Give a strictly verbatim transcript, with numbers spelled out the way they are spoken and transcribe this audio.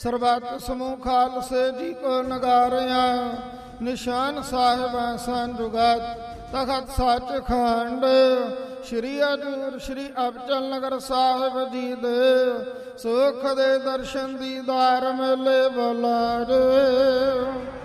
ਸਰਬੱਤ ਸਮੂਹ ਖਾਲਸੇ ਜੀ ਕੋ ਨਗਾਰਿਆ। ਨਿਸ਼ਾਨ ਸਾਹਿਬ ਸੰਜੁਗਤ ਤਖਤ ਸੱਚਖੰਡ ਸ਼੍ਰੀ ਹਜ਼ੂਰ ਸ਼੍ਰੀ ਅਬਚਲ ਨਗਰ ਸਾਹਿਬ ਜੀ ਦੇ ਸੁਖ ਦੇ ਦਰਸ਼ਨ ਦੀਦਾਰ ਮੇਲੇ ਬੁਲਾਰੇ।